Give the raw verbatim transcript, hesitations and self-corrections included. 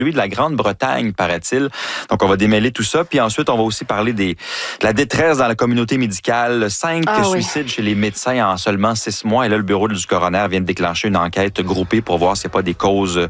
de la Grande-Bretagne, paraît-il. Donc, on va démêler tout ça. Puis ensuite, on va aussi parler des, de la détresse dans la communauté médicale. Cinq ah, suicides oui. chez les médecins en seulement six mois. Et là, le bureau du coroner vient de déclencher une enquête groupée pour voir s'il n'y a pas des causes